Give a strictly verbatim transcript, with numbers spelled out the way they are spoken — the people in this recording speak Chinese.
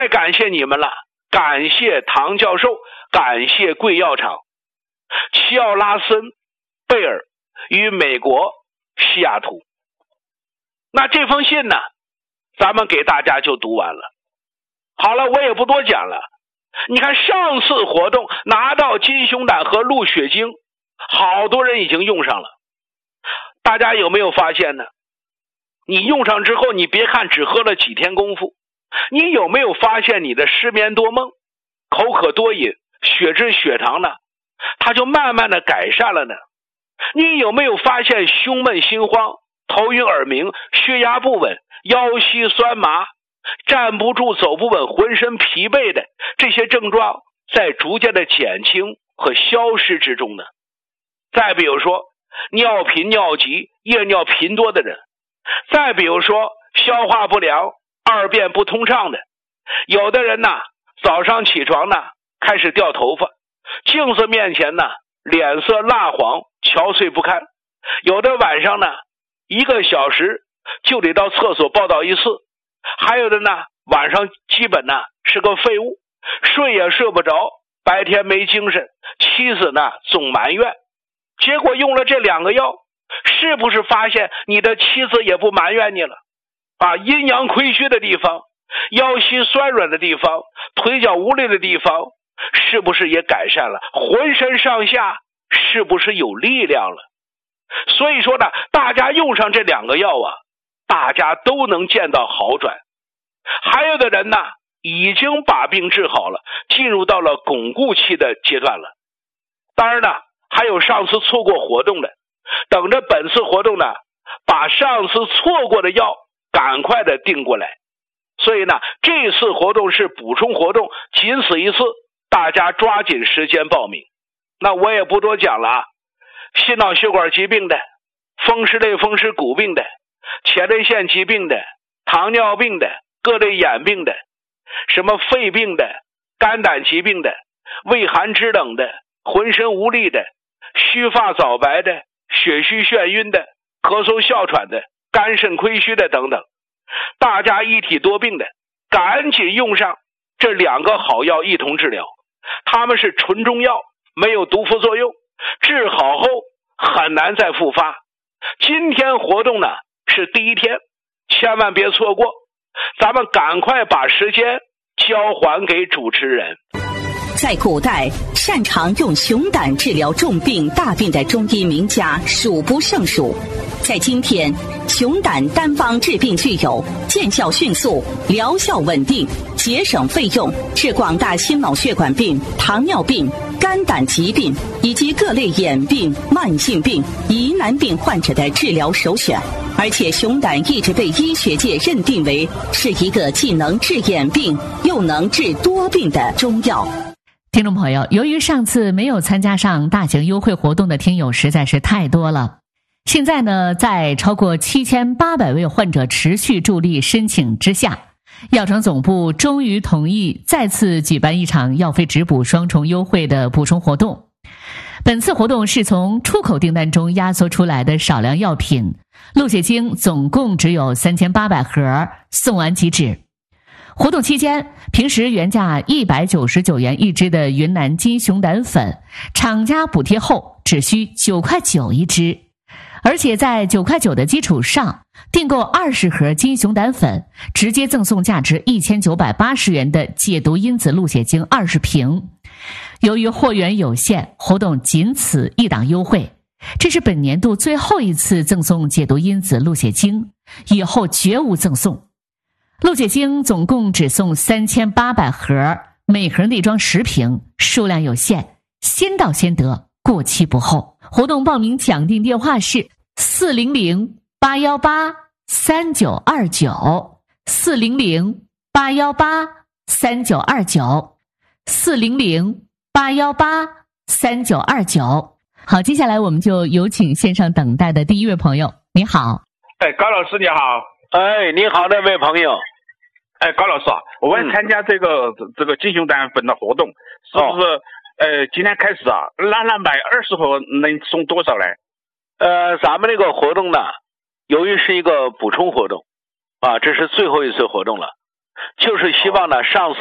太感谢你们了，感谢唐教授，感谢贵药厂。齐奥拉森贝尔于美国西雅图。那这封信呢，咱们给大家就读完了。好了，我也不多讲了。你看上次活动拿到金熊胆和鹿血精，好多人已经用上了。大家有没有发现呢？你用上之后，你别看只喝了几天功夫，你有没有发现你的失眠多梦、口渴多饮、血脂血糖呢，它就慢慢的改善了呢？你有没有发现胸闷心慌、头晕耳鸣、血压不稳、腰膝酸麻、站不住走不稳、浑身疲惫的这些症状在逐渐的减轻和消失之中呢？再比如说尿频尿急、夜尿频多的人，再比如说消化不良、二便不通畅的，有的人呢早上起床呢开始掉头发，镜子面前呢脸色蜡黄、憔悴不堪，有的晚上呢一个小时就得到厕所报道一次，还有的呢晚上基本呢是个废物，睡也睡不着，白天没精神，妻子呢总埋怨。结果用了这两个药，是不是发现你的妻子也不埋怨你了啊？阴阳亏虚的地方，腰膝酸软的地方，腿脚无力的地方，是不是也改善了？浑身上下是不是有力量了？所以说呢，大家用上这两个药啊，大家都能见到好转。还有的人呢已经把病治好了，进入到了巩固期的阶段了。当然呢还有上次错过活动的，等着本次活动呢把上次错过的药赶快的订过来。所以呢这次活动是补充活动，仅此一次，大家抓紧时间报名。那我也不多讲了啊，心脑血管疾病的、风湿类风湿骨病的、前列腺疾病的、糖尿病的、各类眼病的、什么肺病的、肝胆疾病的、畏寒肢冷的、浑身无力的、须发早白的、血虚眩晕的、咳嗽哮喘的、肝肾亏虚的等等，大家一体多病的，赶紧用上这两个好药一同治疗。它们是纯中药，没有毒副作用，治好后很难再复发。今天活动呢是第一天，千万别错过，咱们赶快把时间交还给主持人。 在古代，擅长用熊胆治疗重病大病的中医名家数不胜数。在今天，熊胆单方治病具有见效迅速、疗效稳定、节省费用，是广大心脑血管病、糖尿病、肝胆疾病以及各类眼病、慢性病、疑难病患者的治疗首选。而且熊胆一直被医学界认定为是一个既能治眼病又能治多病的中药。 听众朋友，由于上次没有参加上大型优惠活动的听友实在是太多了，现在呢，在超过七千八百位患者持续助力申请之下，药厂总部终于同意再次举办一场药费直补双重优惠的补充活动。本次活动是从出口订单中压缩出来的少量药品，鹿血精总共只有三千八百盒，送完即止。活动期间，平时原价一百九十九元一支的云南金熊胆粉，厂家补贴后只需九块九一支，而且在九块九的基础上，订购二十盒金熊胆粉，直接赠送价值一千九百八十元的解毒因子鹿血精二十瓶。由于货源有限，活动仅此一档优惠，这是本年度最后一次赠送解毒因子鹿血精，以后绝无赠送。鹿血精总共只送三千八百盒，每盒内装十瓶，数量有限，先到先得，过期不候。活动报名抢订电话是四零零八一八三九二九 四零零八一八三九二九 四零零八一八三九二九。好，接下来我们就有请线上等待的第一位朋友。你好。 哎，高老师你好。 哎，你好，那位朋友。 哎，高老师啊，我要参加这个、嗯、这个金熊胆粉的活动，是不是、哦、呃今天开始啊，那那买二十盒能送多少来？ 呃，咱们这个活动呢，由于是一个补充活动啊，这是最后一次活动了， 就是希望呢上司